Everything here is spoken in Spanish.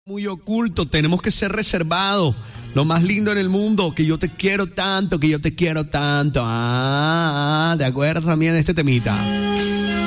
Muy oculto, tenemos que ser reservados. Lo más lindo en el mundo, que yo te quiero tanto, que yo te quiero tanto. ¿Te acuerdas también de este temita?